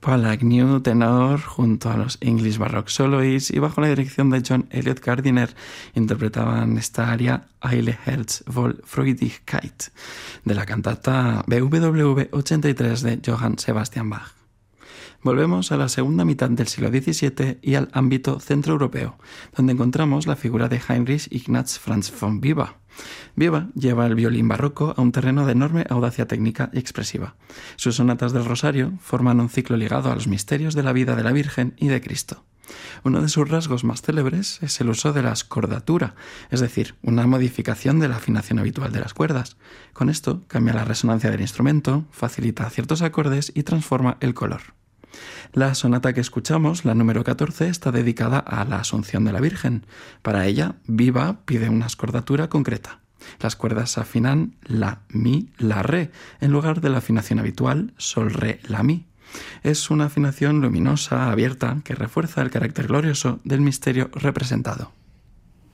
Paul Agnew, tenor, junto a los English Baroque Soloists y bajo la dirección de John Eliot Gardiner, interpretaban esta aria Eile Herz voll Freudigkeit de la cantata BWV 83 de Johann Sebastian Bach. Volvemos a la segunda mitad del siglo XVII y al ámbito centroeuropeo, donde encontramos la figura de Heinrich Ignaz Franz von Weber. Weber lleva el violín barroco a un terreno de enorme audacia técnica y expresiva. Sus sonatas del Rosario forman un ciclo ligado a los misterios de la vida de la Virgen y de Cristo. Uno de sus rasgos más célebres es el uso de la scordatura, es decir, una modificación de la afinación habitual de las cuerdas. Con esto cambia la resonancia del instrumento, facilita ciertos acordes y transforma el color. La sonata que escuchamos, la número 14, está dedicada a la Asunción de la Virgen. Para ella, Weber pide una scordatura concreta. Las cuerdas afinan la, mi, la, re, en lugar de la afinación habitual sol, re, la, mi. Es una afinación luminosa, abierta, que refuerza el carácter glorioso del misterio representado.